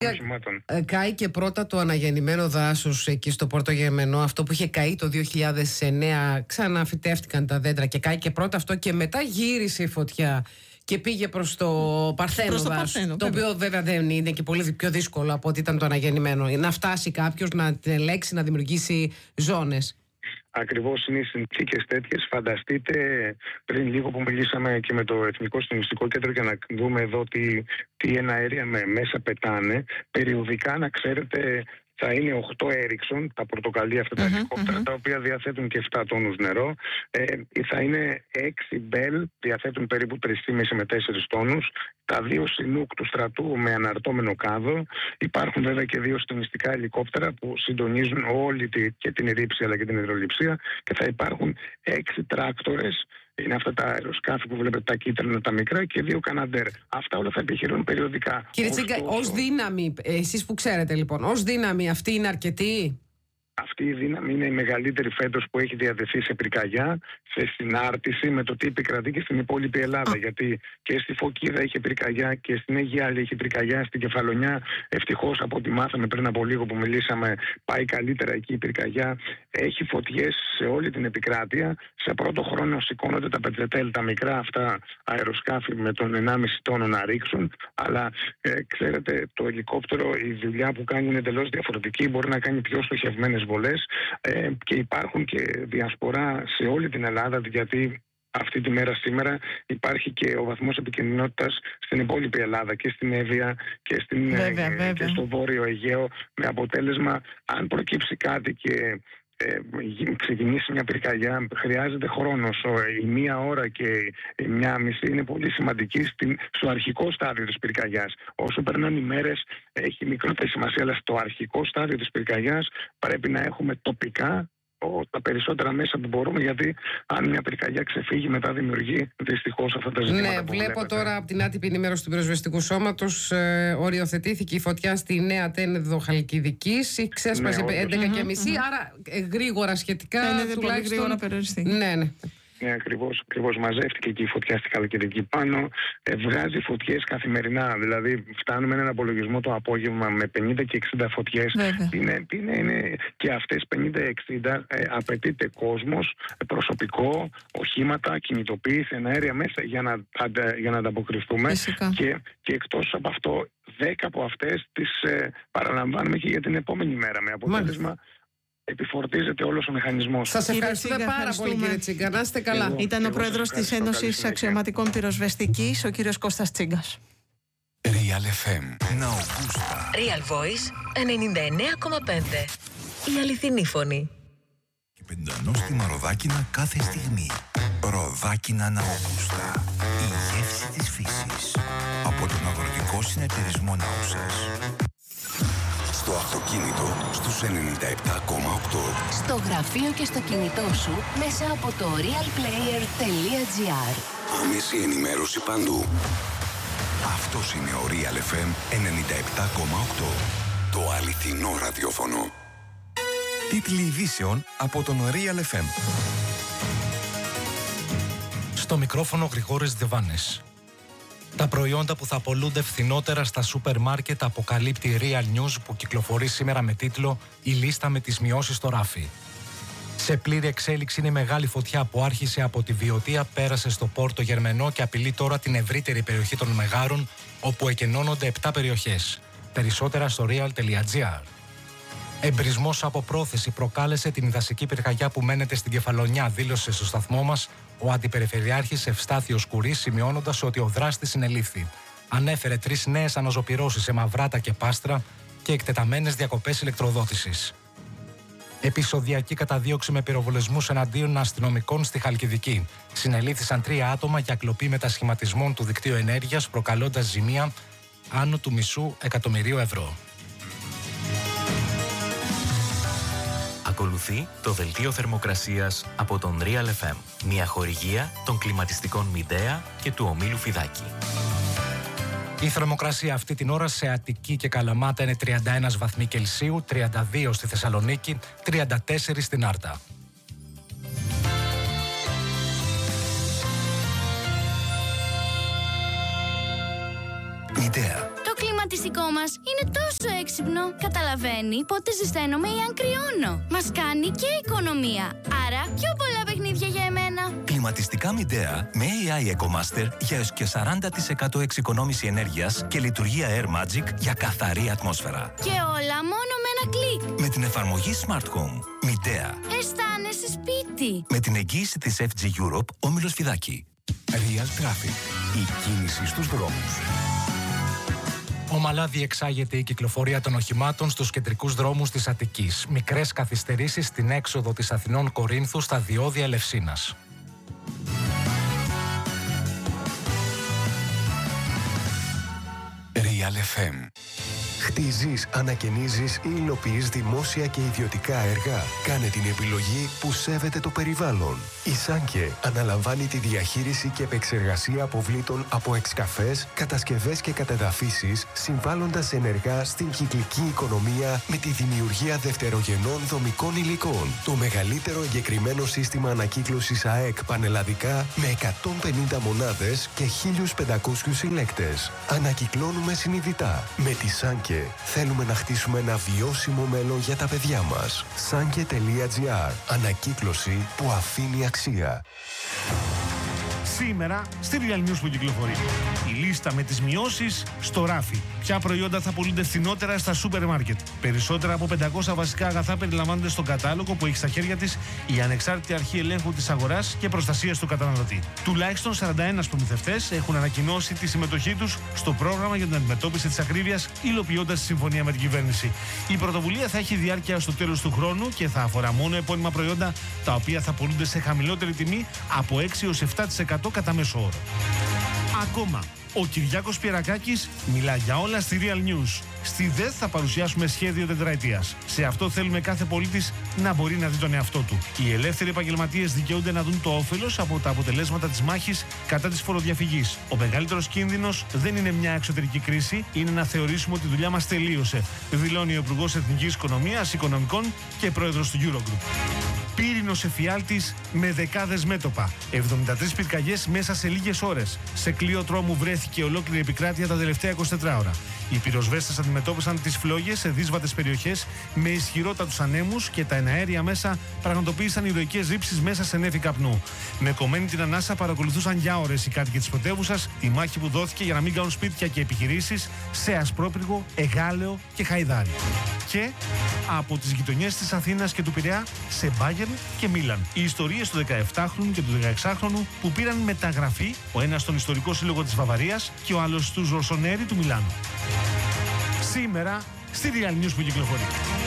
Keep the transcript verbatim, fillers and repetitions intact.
Ε, κάει και πρώτα το αναγεννημένο δάσος εκεί στο Πόρτο Γερμενό, αυτό που είχε καεί το δύο χιλιάδες εννέα, ξαναφυτεύτηκαν τα δέντρα και κάει και πρώτα αυτό και μετά γύρισε η φωτιά και πήγε προς το Παρθένο προς το δάσος, Παρθένο, το οποίο βέβαια δεν είναι και πολύ πιο δύσκολο από ό,τι ήταν το αναγεννημένο, να φτάσει κάποιος να ελέγξει, να δημιουργήσει ζώνες. Ακριβώς είναι οι συνθήκες τέτοιες. Φανταστείτε, πριν λίγο που μιλήσαμε και με το Εθνικό Συντονιστικό Κέντρο για να δούμε εδώ τι, τι εναέρια με μέσα πετάνε, περιοδικά να ξέρετε θα είναι οκτώ Ericsson, τα πορτοκαλί αυτά τα mm-hmm, ελικόπτερα, mm-hmm. τα οποία διαθέτουν και επτά τόνους νερό. Ε, θα είναι έξι Bell, διαθέτουν περίπου τρία κόμμα πέντε με τέσσερα τόνους. Τα δύο Chinook του στρατού με αναρτώμενο κάδο. Υπάρχουν βέβαια και δύο στονιστικά ελικόπτερα που συντονίζουν όλη τη, και την ρήψη αλλά και την υδρολειψία. Και θα υπάρχουν έξι τράκτορες. Είναι αυτά τα αεροσκάφη που βλέπετε, τα κίτρινα, τα μικρά, και δύο Καναντέρ. Αυτά όλα θα επιχειρούν περιοδικά. Κύριε Τσίγκα, ως δύναμη, εσείς που ξέρετε λοιπόν, ως δύναμη αυτή είναι αρκετή? Αυτή η δύναμη είναι η μεγαλύτερη φέτος που έχει διαδεθεί σε πυρκαγιά, σε συνάρτηση με το τι επικρατεί και στην υπόλοιπη Ελλάδα. Γιατί και στη Φωκίδα είχε πυρκαγιά και στην Αιγιάλη είχε πυρκαγιά, στην Κεφαλονιά. Ευτυχώς, από ό,τι μάθαμε πριν από λίγο που μιλήσαμε, πάει καλύτερα εκεί η πυρκαγιά. Έχει φωτιές σε όλη την επικράτεια. Σε πρώτο χρόνο σηκώνονται τα πετζετέλ, τα μικρά αυτά αεροσκάφη με τον ενάμιση τόνο να ρίξουν. Αλλά ε, ξέρετε, το ελικόπτερο, η δουλειά που κάνει είναι εντελώς διαφορετική. Μπορεί να κάνει πιο στοχευμένες βολές ε, και υπάρχουν και διασπορά σε όλη την Ελλάδα, γιατί αυτή τη μέρα σήμερα υπάρχει και ο βαθμός επικινδυνότητας στην υπόλοιπη Ελλάδα και στην Εύβοια και, στην, βέβαια, ε, βέβαια. και στο Βόρειο Αιγαίο, με αποτέλεσμα αν προκύψει κάτι και ε, ξεκινήσει μια πυρκαγιά, χρειάζεται χρόνος. Η μία ώρα και η μία μισή είναι πολύ σημαντική στην, στο αρχικό στάδιο της πυρκαγιάς. Όσο περνάνε οι μέρες έχει μικρότερη σημασία, αλλά στο αρχικό στάδιο της πυρκαγιάς πρέπει να έχουμε τοπικά τα περισσότερα μέσα που μπορούμε, γιατί αν μια πυρκαγιά ξεφύγει μετά δημιουργεί δυστυχώς αυτά τα ζητήματα. Ναι, που βλέπω βλέπετε. τώρα από την άτυπη ενημέρωση του Πυροσβεστικού Σώματος ε, οριοθετήθηκε η φωτιά στη Νέα Τένεδο Χαλκιδικής, ξέσπασε ναι, έντεκα και μισή, mm-hmm. άρα ε, γρήγορα σχετικά. Φαίνεται πολύ γρήγορα περιοριστεί. Ναι, ναι. Ναι, ακριβώς, ακριβώς. Μαζεύτηκε εκεί η φωτιά στη Χαλκιδική πάνω. Ε, βγάζει φωτιές καθημερινά. Δηλαδή, φτάνουμε έναν απολογισμό το απόγευμα με πενήντα και εξήντα φωτιές. Είναι, είναι, είναι, και αυτές πενήντα εξήντα ε, απαιτείται κόσμος, προσωπικό, οχήματα, κινητοποίηση, εναέρια μέσα για να, αντα, για να ανταποκριθούμε. Και, και εκτός από αυτό, δέκα από αυτές τις ε, παραλαμβάνουμε και για την επόμενη μέρα. Με αποτέλεσμα. Μάλιστα. Επιφορτίζεται όλος ο μηχανισμός. Σας ευχαριστούμε πάρα ευχαριστούμε. πολύ, κύριε Τσίγκα. Να είστε καλά. Εγώ, Ήταν εγώ ο πρόεδρος της Ένωσης Αξιωματικών Πυροσβεστικής, ο κύριος Κώστας Τσίγκας. Real εφ εμ, Ναουγκούστα. Real Voice ενενήντα εννέα κόμμα πέντε. Η αληθινή φωνή. Και πεντανόστιμα ροδάκινα κάθε στιγμή. Ροδάκινα Ναουγκούστα. Η γεύση της φύσης. Από τον αγροτικό συνεταιρισμό Νάουσας. Στο αυτοκίνητο στους ενενήντα επτά κόμμα οκτώ. Στο γραφείο και στο κινητό σου μέσα από το real player τελεία gr. Άμεση ενημέρωση παντού. Αυτός είναι ο Real εφ εμ ενενήντα επτά κόμμα οκτώ. Το αληθινό ραδιόφωνο. Τίτλοι ειδήσεων από τον Real εφ εμ. Στο μικρόφωνο Γρηγόρης Δεβάνης. Τα προϊόντα που θα απολούνται φθηνότερα στα σούπερ μάρκετ, αποκαλύπτει η Real News, που κυκλοφορεί σήμερα με τίτλο «Η λίστα με τις μειώσεις στο ράφι». Σε πλήρη εξέλιξη είναι η μεγάλη φωτιά που άρχισε από τη Βιωτία, πέρασε στο Πόρτο Γερμενό και απειλεί τώρα την ευρύτερη περιοχή των Μεγάρων, όπου εκενώνονται επτά περιοχές. Περισσότερα στο real τελεία gr. Εμπρισμός από πρόθεση προκάλεσε την δασική πυρκαγιά που μένεται στην Κεφαλονιά, δήλωσε στο σταθμό μας ο Αντιπεριφερειάρχης Ευστάθιος Κουρής, σημειώνοντας ότι ο δράστης συνελήφθη. Ανέφερε τρεις νέες αναζωπυρώσεις σε Μαυράτα και Πάστρα και εκτεταμένες διακοπές ηλεκτροδότησης. Επεισοδιακή καταδίωξη με πυροβολισμούς εναντίον αστυνομικών στη Χαλκιδική. Συνελήφθησαν τρία άτομα για κλοπή μετασχηματισμών του δικτύου ενέργειας, προκαλώντας ζημία άνω του μισού εκατομμυρίου ευρώ. Ακολουθεί το δελτίο θερμοκρασίας από τον Real εφ εμ, μια χορηγία των κλιματιστικών Μιντέα και του ομίλου Φιδάκη. Η θερμοκρασία αυτή την ώρα σε Αττική και Καλαμάτα είναι τριάντα ένα βαθμοί Κελσίου, τριάντα δύο στη Θεσσαλονίκη, τριάντα τέσσερα στην Άρτα. Μιντέα. Το κλιματιστικό μας είναι τόσο έξυπνο. Καταλαβαίνει πότε ζεσταίνομαι ή αν κρυώνω. Μας κάνει και οικονομία. Άρα πιο πολλά παιχνίδια για εμένα. Κλιματιστικά Midea με έι άι EcoMaster για έως και σαράντα τοις εκατό εξοικονόμηση ενέργειας και λειτουργία Air Magic για καθαρή ατμόσφαιρα. Και όλα μόνο με ένα κλικ. Με την εφαρμογή Smart Home. Midea. Αισθάνεσαι σπίτι. Με την εγγύηση της εφ τζι Europe, Όμιλος Φιδάκη. Real Traffic. Η κίνηση στους δρόμους. Ομαλά διεξάγεται η κυκλοφορία των οχημάτων στους κεντρικούς δρόμους της Αττικής. Μικρές καθυστερήσεις στην έξοδο της Αθηνών Κορίνθου στα διόδια Ελευσίνας. Real εφ εμ. Χτίζεις, ανακαινίζεις ή υλοποιείς δημόσια και ιδιωτικά έργα. Κάνε την επιλογή που σέβεται το περιβάλλον. Η Σάνκε αναλαμβάνει τη διαχείριση και επεξεργασία αποβλήτων από εξκαφές, κατασκευές και κατεδαφίσεις, συμβάλλοντας ενεργά στην κυκλική οικονομία με τη δημιουργία δευτερογενών δομικών υλικών. Το μεγαλύτερο εγκεκριμένο σύστημα ανακύκλωσης ΑΕΚ πανελλαδικά με εκατόν πενήντα μονάδες και χίλιους πεντακόσιους συλλέκτες. Ανακυκλώνουμε συνειδητά. Με τη Σάνκε θέλουμε να χτίσουμε ένα βιώσιμο μέλλον για τα παιδιά μας. Sanke τελεία τζι άρ. Ανακύκλωση που αφήνει αξία. Σήμερα στη Real News που κυκλοφορεί. Η λίστα με τις μειώσεις στο ράφι. Ποια προϊόντα θα πωλούνται φθηνότερα στα σούπερ μάρκετ. Περισσότερα από πεντακόσια βασικά αγαθά περιλαμβάνονται στον κατάλογο που έχει στα χέρια της η Ανεξάρτητη Αρχή Ελέγχου της Αγοράς και Προστασίας του Καταναλωτή. Τουλάχιστον σαράντα ένα προμηθευτές έχουν ανακοινώσει τη συμμετοχή τους στο πρόγραμμα για την αντιμετώπιση της ακρίβειας, υλοποιώντας τη συμφωνία με την κυβέρνηση. Η πρωτοβουλία θα έχει διάρκεια στο τέλος του χρόνου και θα αφορά μόνο επώνυμα προϊόντα τα οποία θα πωλούνται σε χαμηλότερη τιμή από έξι έως επτά τοις εκατό κατά μέσο όρο. Ακόμα, ο Κυριάκος Πιερακάκης μιλά για όλα στη Real News. Στη ΔΕΘ θα παρουσιάσουμε σχέδιο τετραετίας. Σε αυτό θέλουμε κάθε πολίτης να μπορεί να δει τον εαυτό του. Οι ελεύθεροι επαγγελματίες δικαιούνται να δουν το όφελος από τα αποτελέσματα της μάχης κατά της φοροδιαφυγής. Ο μεγαλύτερος κίνδυνος δεν είναι μια εξωτερική κρίση, είναι να θεωρήσουμε ότι η δουλειά μας τελείωσε, δηλώνει ο Υπουργός Εθνικής Οικονομίας, Οικονομικών και Πρόεδρος του Eurogroup. Πύρινος εφιάλτης με δεκάδες μέτωπα. εβδομήντα τρεις πυρκαγιές μέσα σε λίγες ώρες. Σε κλείο τρόμου βρέθηκε ολόκληρη επικράτεια τα τελευταία είκοσι τέσσερις ώρα. Οι πυροσβέστες αντιμετώπισαν τις φλόγες σε δύσβατες περιοχές με ισχυρότατους ανέμους και τα εναέρια μέσα πραγματοποίησαν ηρωικές ρήψεις μέσα σε νέφη καπνού. Με κομμένη την ανάσα παρακολουθούσαν για ώρες οι κάτοικοι της πρωτεύουσας τη μάχη που δόθηκε για να μην κάνουν σπίτια και επιχειρήσεις σε Ασπρόπυργο, Εγάλεο και Χαϊδάρι. Και από τις γειτονιές της Αθήνας και του Πειραιά σε Μπάγερν και Μίλαν. Οι ιστορίες του δεκαεπτάχρονου και του δεκαεξάχρονου που πήραν μεταγραφή, ο ένας στον ιστορικό σύλλογο της Βαβαρίας και ο άλλος στους Ροσονέρι του Μιλάνου. Σήμερα στη Real News που κυκλοφορεί.